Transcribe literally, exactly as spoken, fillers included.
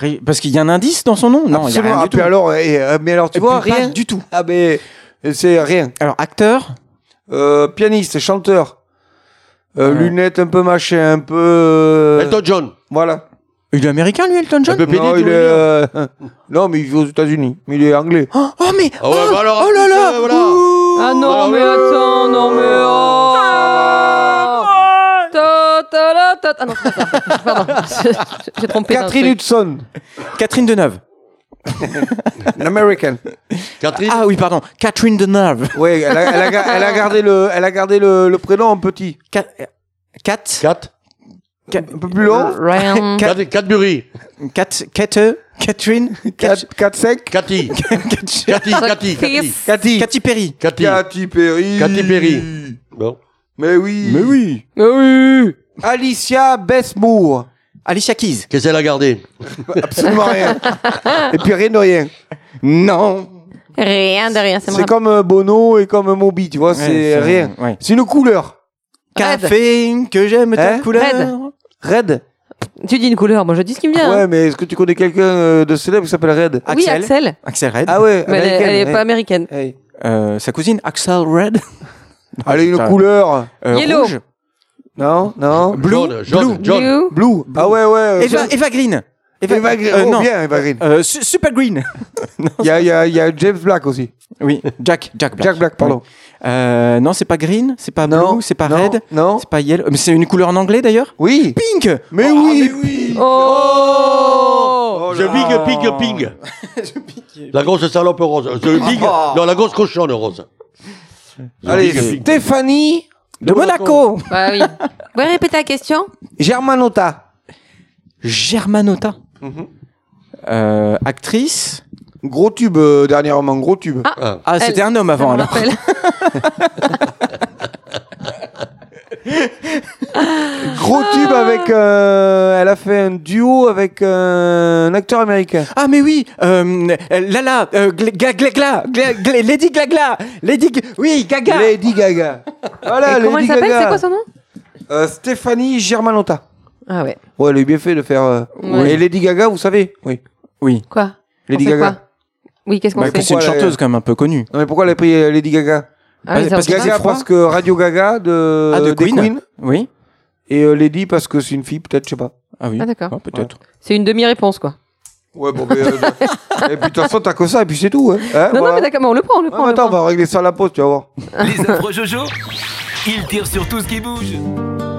Parce qu'il y a un indice dans son nom? Non, il y a rien ah, du tout. Alors, et, euh, mais alors, tu Et vois, puis, rien pas du tout. Ah, mais c'est rien. Alors, acteur? Euh, pianiste, chanteur. Euh, Ouais. Lunettes un peu machin, un peu... Euh... Elton John. Voilà. Il est américain, lui, Elton John? Un peu pédé, Non, tu il est... veux dire euh, non, mais il vit aux États-Unis. Mais il est anglais. Oh, oh, mais... Ah ouais, oh, bah alors, oh là là, euh, voilà. ouh. Ah non, Alors, mais oui. attends, non, mais oh Ta, ta, la, ta, ta. Ah non, c'est pas ça. Pardon, j'ai trompé. d'un Catherine truc. Hudson. Catherine Deneuve. L'American. Catherine. Ah oui, pardon. Catherine Deneuve. Ouais, elle a, elle a, ga- elle a gardé, le, elle a gardé le, le prénom en petit. Cat... Cat... Cat. Cat... Un peu plus long. Ryan. Cat- Cat. Cadbury. Cat... Cat... Catherine... Cat... quatre sec. Cathy. Cathy. Cathy. Cathy. Kiss. Cathy. Cathy Perry. Cathy. Cathy Perry. Cathy Perry. Bon. Mais oui. Mais oui. Ah oui. Alicia Besmoor. Alicia Keys. Qu'est-ce qu'elle a gardé? Absolument rien. Et puis rien de rien. Non. Rien de rien, c'est C'est marrant. comme euh, Bono et comme Moby, tu vois, Ouais, c'est rien. Ouais. C'est une couleur. Café, que j'aime ta Hein couleur. Red. Red. Tu dis une couleur, moi je dis ce qui me vient. Ouais, hein. mais est-ce que tu connais quelqu'un euh, de célèbre qui s'appelle Red? Oui, Axel. Axel. Axel Red. Ah ouais, Mais elle, est- américaine, elle est ouais. pas américaine. Hey. Euh, sa cousine, Axel Red. Elle a une Ça- couleur. Euh, Yellow. rouge. Non, non. Blue. Jaune, jaune, Blue. jaune. Blue. Blue. Ah ouais, ouais. euh, Eva, Eva Green. Eva Green. euh, Oh, non. bien, Eva Green. Euh, su- Super Green. Il y a, il y, a, il y a James Black aussi. Oui, Jack. Jack Black. Jack Black, pardon. Oui. Euh, non, c'est pas green, c'est pas Non, blue, c'est pas non, red, non. c'est pas yellow. Mais c'est une couleur en anglais d'ailleurs. Oui. Pink. Mais Oh, oui. mais oui. Oh, Oh Je là. big, ping, ping. La grosse salope rose. Je big. Oh. Non, la grosse cochonne rose. The Allez, big, ping. Stéphanie De Monaco. Bah oui. Vous pouvez répéter la question? Germanotta. Germanotta. Euh, actrice. Gros tube euh, dernièrement, gros tube. Ah. Ah, Elle- c'était un homme avant Ça me alors. rappelle. Gros tube avec. euh, elle a fait un duo avec euh, un acteur américain. Ah mais oui, euh, Lala, euh, gla, gla, gla, gla, gla, gla, Lady Glagla, Lady, G- oui, Gaga. Lady Gaga. Voilà, Et comment elle Lady s'appelle? Gaga. C'est quoi son nom? Euh, Stéphanie Germanotta. Ah ouais. Ouais, elle a eu bien fait de faire. euh, Ouais. Et Lady Gaga, vous savez? Oui. Oui, Quoi? Lady On fait Gaga. quoi? Oui, qu'est-ce qu'on bah, fait? que c'est une Pourquoi elle- chanteuse quand même un peu connue. Non, mais pourquoi elle a pris euh, Lady Gaga? Ah, oui, parce ça, que on c'est Gaga froid. parce que Radio Gaga de, Ah, de des Queen. Oui. Et euh, Lady parce que c'est une fille, peut-être, je sais pas. Ah oui. Ah, d'accord. Ah, peut-être. C'est une demi-réponse, quoi. Ouais, bon, mais. euh, et puis de toute façon, t'as que ça, et puis c'est tout. Hein. Hein, Non, voilà. non, mais d'accord, mais on le prend, on le Ah, prend. on mais le attends, on prend. va régler ça à la pause, tu vas voir. Les affreux Jojo, ils tirent sur tout ce qui bouge.